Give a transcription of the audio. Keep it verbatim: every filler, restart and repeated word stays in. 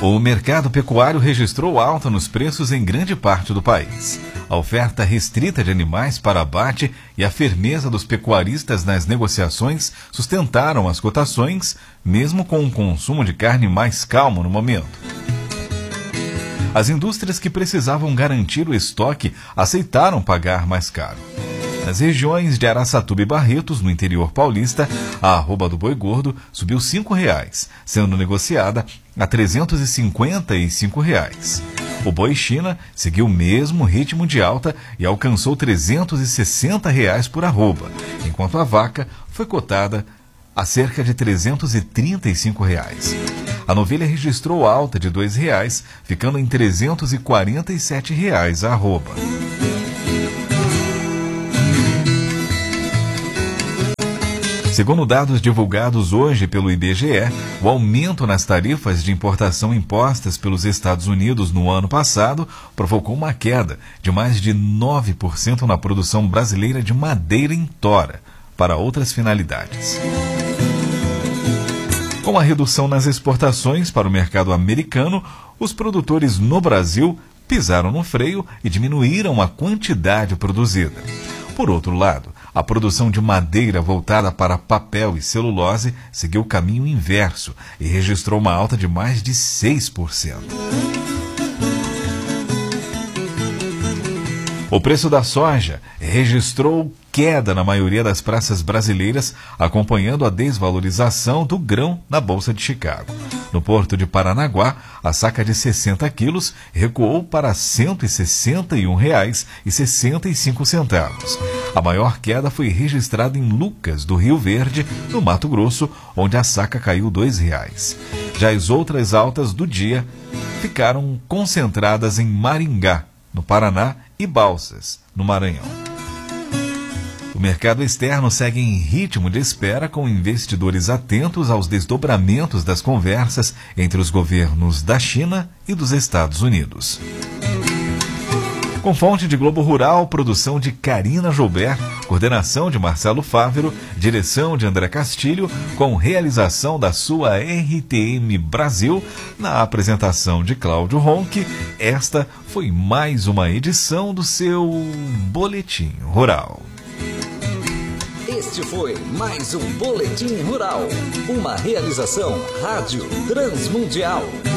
O mercado pecuário registrou alta nos preços em grande parte do país. A oferta restrita de animais para abate e a firmeza dos pecuaristas nas negociações sustentaram as cotações, mesmo com um consumo de carne mais calmo no momento. As indústrias que precisavam garantir o estoque aceitaram pagar mais caro. Nas regiões de Araçatuba e Barretos, no interior paulista, a arroba do boi gordo subiu cinco reais, sendo negociada a trezentos e cinquenta e cinco reais. O boi China seguiu o mesmo ritmo de alta e alcançou trezentos e sessenta reais por arroba, enquanto a vaca foi cotada a cerca de trezentos e trinta e cinco reais. A novilha registrou alta de dois reais, ficando em trezentos e quarenta e sete reais a arroba. Segundo dados divulgados hoje pelo I B G E, o aumento nas tarifas de importação impostas pelos Estados Unidos no ano passado provocou uma queda de mais de nove por cento na produção brasileira de madeira em tora, para outras finalidades. Com a redução nas exportações para o mercado americano, os produtores no Brasil pisaram no freio e diminuíram a quantidade produzida. Por outro lado, a produção de madeira voltada para papel e celulose seguiu o caminho inverso e registrou uma alta de mais de seis por cento. O preço da soja registrou queda na maioria das praças brasileiras, acompanhando a desvalorização do grão na Bolsa de Chicago. No porto de Paranaguá, a saca de sessenta quilos recuou para cento e sessenta e um reais e sessenta e cinco centavos. A maior queda foi registrada em Lucas, do Rio Verde, no Mato Grosso, onde a saca caiu dois reais. Já as outras altas do dia ficaram concentradas em Maringá, no Paraná, e Balsas, no Maranhão. O mercado externo segue em ritmo de espera, com investidores atentos aos desdobramentos das conversas entre os governos da China e dos Estados Unidos. Com fonte de Globo Rural, produção de Karina Joubert, coordenação de Marcelo Fávero, direção de André Castilho, com realização da sua R T M Brasil, na apresentação de Cláudio Ronque, esta foi mais uma edição do seu Boletim Rural. Este foi mais um Boletim Rural, uma realização Rádio Transmundial.